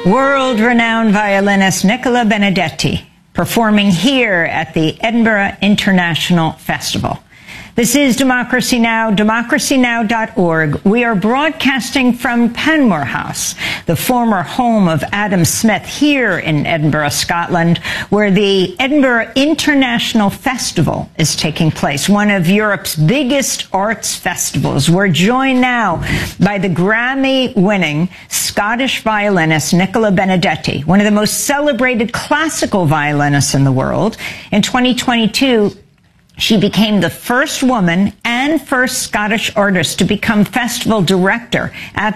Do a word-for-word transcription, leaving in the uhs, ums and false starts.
World-renowned violinist Nicola Benedetti performing here at the Edinburgh International Festival. This is Democracy Now!, democracy now dot org. We are broadcasting from Panmure House, the former home of Adam Smith, here in Edinburgh, Scotland, where the Edinburgh International Festival is taking place, one of Europe's biggest arts festivals. We're joined now by the Grammy-winning Scottish violinist Nicola Benedetti, one of the most celebrated classical violinists in the world. In twenty twenty-two, she became the first woman and first Scottish artist to become festival director at